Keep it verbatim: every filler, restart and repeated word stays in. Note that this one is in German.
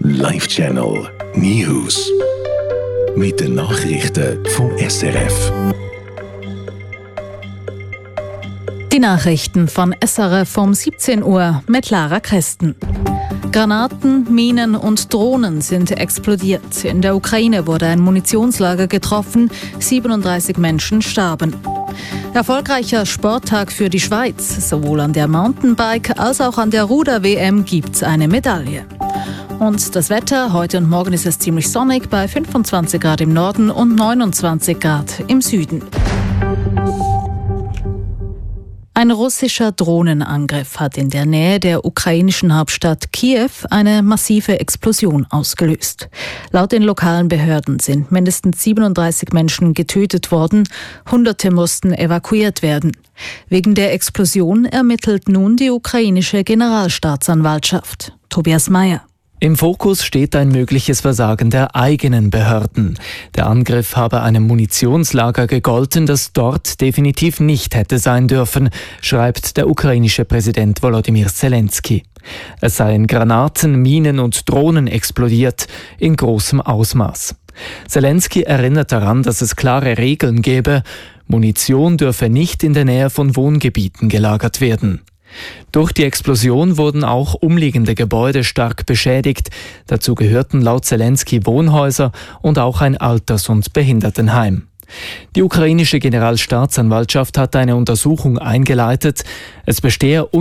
Live-Channel News. Mit den Nachrichten vom S R F. Die Nachrichten von S R F um siebzehn Uhr mit Lara Christen. Granaten, Minen und Drohnen sind explodiert. In der Ukraine wurde ein Munitionslager getroffen, siebenunddreißig Menschen starben. Erfolgreicher Sporttag für die Schweiz. Sowohl an der Mountainbike- als auch an der Ruder-W M gibt's eine Medaille. Und das Wetter, heute und morgen ist es ziemlich sonnig bei fünfundzwanzig Grad im Norden und neunundzwanzig Grad im Süden. Ein russischer Drohnenangriff hat in der Nähe der ukrainischen Hauptstadt Kiew eine massive Explosion ausgelöst. Laut den lokalen Behörden sind mindestens siebenunddreißig Menschen getötet worden, Hunderte mussten evakuiert werden. Wegen der Explosion ermittelt nun die ukrainische Generalstaatsanwaltschaft. Tobias Meyer. Im Fokus steht ein mögliches Versagen der eigenen Behörden. Der Angriff habe einem Munitionslager gegolten, das dort definitiv nicht hätte sein dürfen, schreibt der ukrainische Präsident Volodymyr Zelensky. Es seien Granaten, Minen und Drohnen explodiert, in großem Ausmaß. Zelensky erinnert daran, dass es klare Regeln gäbe. Munition dürfe nicht in der Nähe von Wohngebieten gelagert werden. Durch die Explosion wurden auch umliegende Gebäude stark beschädigt. Dazu gehörten laut Zelensky Wohnhäuser und auch ein Alters- und Behindertenheim. Die ukrainische Generalstaatsanwaltschaft hat eine Untersuchung eingeleitet. Es bestehe